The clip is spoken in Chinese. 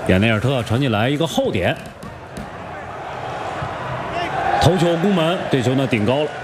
亚内尔特传进来一个后点，头球攻门，这球呢顶高了。